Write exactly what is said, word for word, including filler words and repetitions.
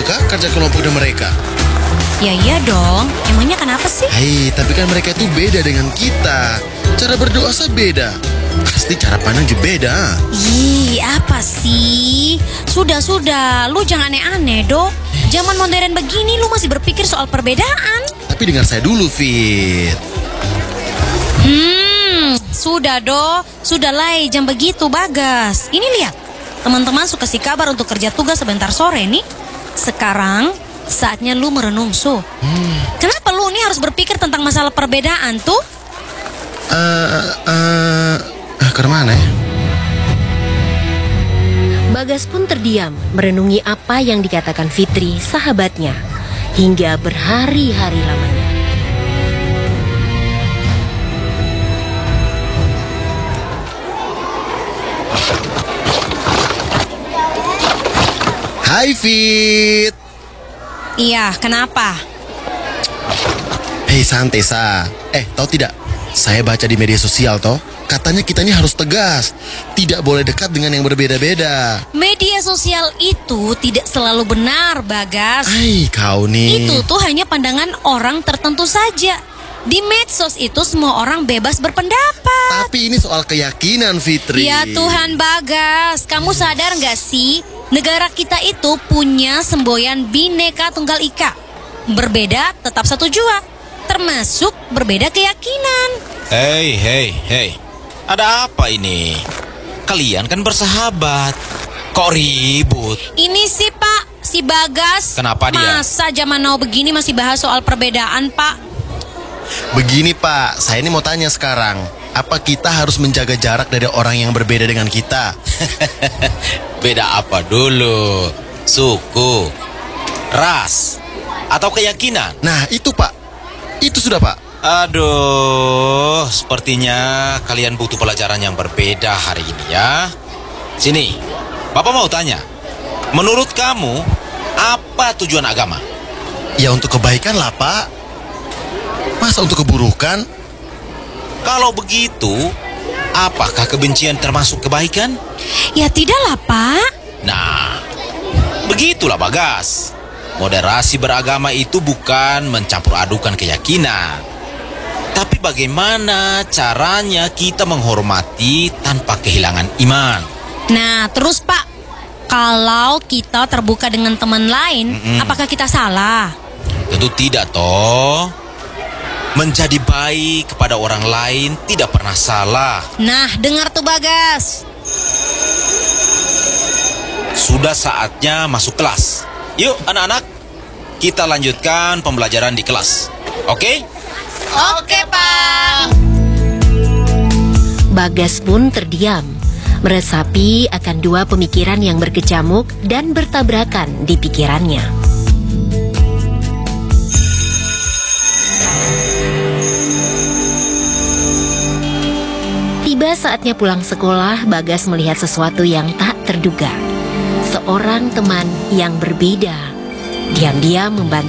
kah kerja kelompok dengan mereka? Ya iya dong, emangnya kenapa sih? Hei, tapi kan mereka itu beda dengan kita. Cara berdoa saya beda. Pasti cara pandang juga beda. Ih, apa sih? Sudah-sudah, lu jangan aneh-aneh, Dok. Zaman modern begini lu masih berpikir soal perbedaan. Tapi dengar saya dulu, Fit. Hmm, sudah, Dok. Sudahlah, jam begitu, Bagas. Ini lihat, teman-teman suka kasih kabar untuk kerja tugas sebentar sore nih. Sekarang saatnya lu merenung, so. Hmm. Kenapa lu nih harus berpikir tentang masalah perbedaan tuh? Eh, uh, uh, uh, ke mana ya? Bagas pun terdiam merenungi apa yang dikatakan Fitri, sahabatnya, hingga berhari-hari lamanya. Hai, Fit. Iya, kenapa? Hei, santai, Sa. Eh, tahu tidak? Saya baca di media sosial, toh. Katanya kita ini harus tegas. Tidak boleh dekat dengan yang berbeda-beda. Media sosial itu tidak selalu benar, Bagas. Hai, kau nih. Itu tuh hanya pandangan orang tertentu saja. Di medsos itu semua orang bebas berpendapat. Tapi ini soal keyakinan, Fitri. Ya Tuhan, Bagas. Kamu sadar gak sih? Negara kita itu punya semboyan Bhinneka Tunggal Ika. Berbeda tetap satu jua. Termasuk berbeda keyakinan. Hei, hei, hei. Ada apa ini? Kalian kan bersahabat. Kok ribut? Ini sih, Pak, si Bagas. Kenapa dia? Masa zaman now begini masih bahas soal perbedaan, Pak? Begini, Pak. Saya ini mau tanya sekarang. Apa kita harus menjaga jarak dari orang yang berbeda dengan kita? Beda apa dulu? Suku, ras, atau keyakinan? Nah, itu, Pak. Itu sudah, Pak. Aduh, sepertinya kalian butuh pelajaran yang berbeda hari ini ya. Sini, Bapak mau tanya. Menurut kamu, apa tujuan agama? Ya untuk kebaikan lah, Pak. Masa untuk keburukan? Kalau begitu, apakah kebencian termasuk kebaikan? Ya tidaklah, Pak. Nah, begitulah Bagas. Moderasi beragama itu bukan mencampur adukan keyakinan. Tapi bagaimana caranya kita menghormati tanpa kehilangan iman. Nah, terus Pak, kalau kita terbuka dengan teman lain, Mm-mm. apakah kita salah? Tentu tidak toh. Menjadi baik kepada orang lain tidak pernah salah. Nah, dengar tuh Bagas. Sudah saatnya masuk kelas. Yuk anak-anak, kita lanjutkan pembelajaran di kelas. Oke? Oke, Pak. Bagas pun terdiam, meresapi akan dua pemikiran yang berkecamuk dan bertabrakan di pikirannya. Tiba saatnya pulang sekolah, Bagas melihat sesuatu yang tak terduga. Seorang teman yang berbeda diam-diam membantu